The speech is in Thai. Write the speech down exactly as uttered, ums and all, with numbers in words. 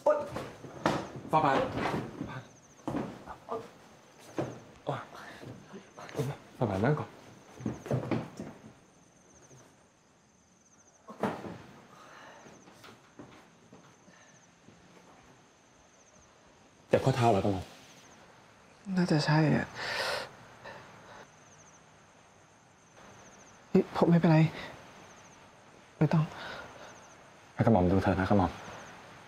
ฟ้าบาทฟ้าบาทนั่งก่อนเจ็บข้อเท้าเหรอกระหม่อมน่าจะใช่อ่ะผมไม่เป็นไรไม่ต้องให้กระหม่อมดูเธอนะกระหม่อม